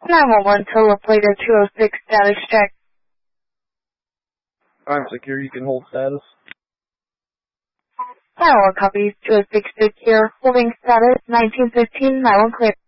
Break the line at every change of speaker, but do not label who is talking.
911 to La Plata 206 status check.
I'm secure, you can hold status.
911 copy 206 secure, holding status 1915, 911 clear.